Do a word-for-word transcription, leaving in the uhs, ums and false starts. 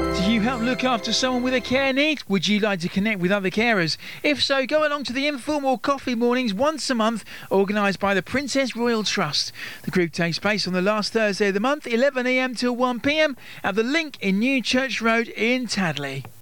Do you help look after someone with a care need? Would you like to connect with other carers? If so, go along to the informal coffee mornings once a month, organised by the Princess Royal Trust. The group takes place on the last Thursday of the month, eleven a m till one p m at the Link in New Church Road in Tadley.